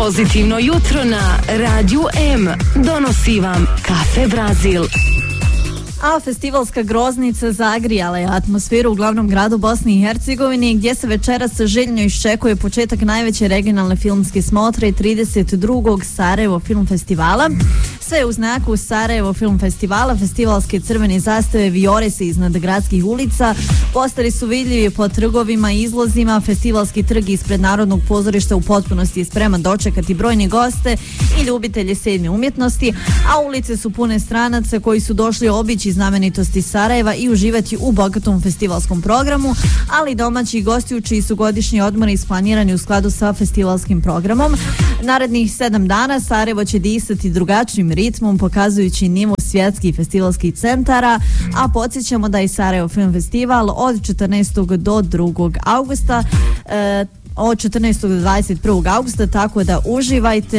Pozitivno jutro na Radiju M donosi vam Kafe Brazil. A festivalska groznica zagrijala je atmosferu u glavnom gradu Bosni i Hercegovini, gdje se večeras željno iščekuje početak najveće regionalne filmske smotre 32. Sarajevo Film Festivala. Sve u znaku Sarajevo Film Festivala, festivalske crvene zastave vijore se iznad gradskih ulica, posteri su vidljivi po trgovima i izlozima, festivalski trg ispred Narodnog pozorišta u potpunosti je spreman dočekati brojne goste i ljubitelje sedme umjetnosti, a ulice su pune stranaca koji su došli obići znamenitosti Sarajeva i uživati u bogatom festivalskom programu, ali domaći i gosti čiji su godišnji odmori isplanirani u skladu sa festivalskim programom. Narednih 7 dana Sarajevo će disati drugačijim ritmom, pokazujući nivo svjetskih festivalskih centara, a podsjećamo da je Sarajevo Film Festival od 14. do 2. augusta, od 14. do 21. augusta, tako da uživajte.